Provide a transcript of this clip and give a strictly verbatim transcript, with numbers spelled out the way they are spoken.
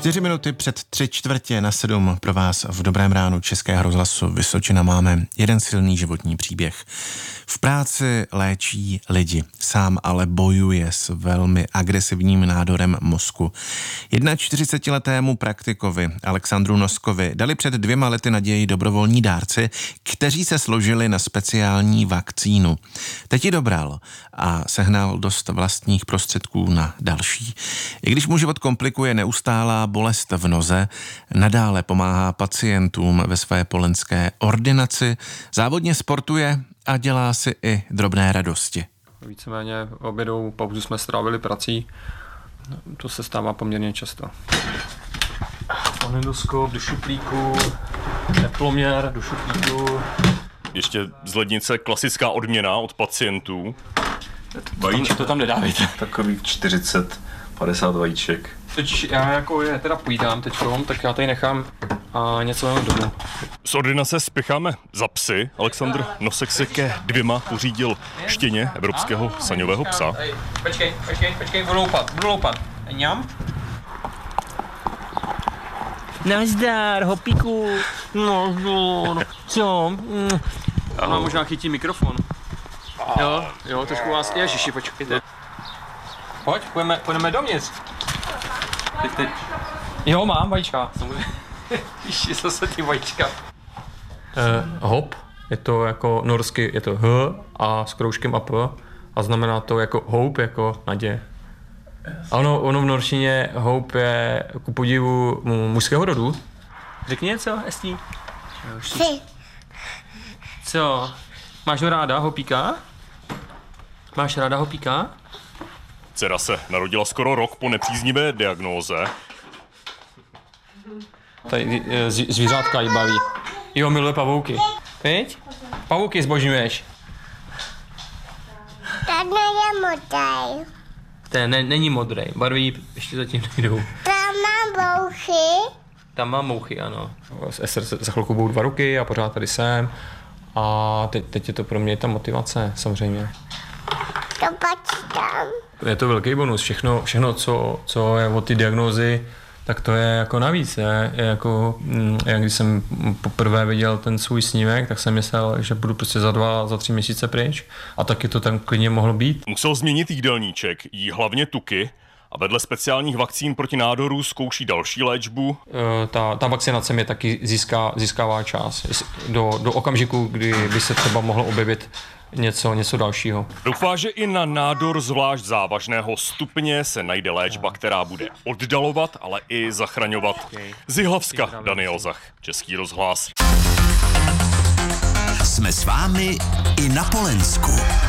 Čtyři minuty před tři čtvrtě na sedm pro vás v Dobrém ránu Českého rozhlasu Vysočina máme jeden silný životní příběh. V práci léčí lidi, sám ale bojuje s velmi agresivním nádorem mozku. čtyřicetiletému praktikovi Alexandru Noskovi dali před dvěma lety naději dobrovolní dárci, kteří se složili na speciální vakcínu. Teď ji dobral a sehnal dost vlastních prostředků na další. I když mu život komplikuje neustálá bolest v noze, nadále pomáhá pacientům ve své polenské ordinaci, závodně sportuje a dělá si i drobné radosti. Víceméně obědovou pauzu jsme strávili prací, to se stává poměrně často. Fonendoskop do šuplíku, teploměr do šuplíku. Ještě z lednice klasická odměna od pacientů. Vajíčko to tam nedávejte. Takových čtyřicet padesát vajíček. Teď já jako je teda pojídám teďkom, tak já tady nechám a něco jenom domů. Z ordinace spěcháme za psy. Aleksandr Nosek se ke dvěma pořídil štěně evropského saňového psa. Počkej, počkej, počkej, budu loupat, budu loupat. Ňam? Nazdar, hopíku. Nazdar. Co? Mm. Ano, možná chytí mikrofon. Jo, jo, trošku vás, ježiši, počkejte. Pojď, půjdeme, půjdeme dovnitř. Teď, teď. Jo, mám vajíčka. Ježiši, zase ty vajíčka. Eh, hop, je to jako norsky, je to H a s kroužkem a P a znamená to jako hope, jako naděje. A ono, ono v norštině hope je ku podivu mužského rodu. Řekni něco, Esti. Co? Máš ho ráda, hopíka? Máš ráda hopíka? Dcera se narodila skoro rok po nepříznivé diagnóze. Tady zvířátka jí baví. Jo, miluje pavouky. Teď? Pavouky zbožňuješ. Ten je modrý. Ten ne, není modrý, barví ještě zatím nejdou. Tam mám mouchy. Tam mám mouchy, ano. S Ester se za chvilku budou dva roky a pořád tady jsem. A teď, teď je to pro mě ta motivace, samozřejmě. To počítám. Je to velký bonus, všechno, všechno co, co je od ty diagnózy, tak to je jako navíc. Je, je jako, jak když jsem poprvé viděl ten svůj snímek, tak jsem myslel, že budu prostě za dva, za tři měsíce pryč a taky to tam klidně mohlo být. Musel změnit jídelníček, jí hlavně tuky a vedle speciálních vakcín proti nádoru zkouší další léčbu. E, ta, ta vakcinace mě taky získá, získává čas do, do okamžiku, kdy by se třeba mohlo objevit něco, něco dalšího. Doufá, že i na nádor zvlášť závažného stupně se najde léčba, která bude oddalovat, ale i zachraňovat. Z Jihlavska Daniel Zach, Český rozhlas. Jsme s vámi i na Polensku.